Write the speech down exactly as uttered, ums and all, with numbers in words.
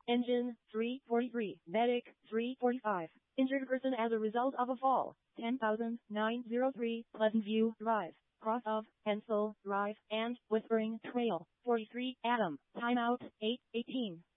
Engine, three forty-three. Medic, three forty-five. Injured person as a result of a fall, ten thousand nine hundred three. Pleasant View Drive, cross of Hensel Drive and Whispering Trail, forty-three. Adam, timeout, eight eighteen.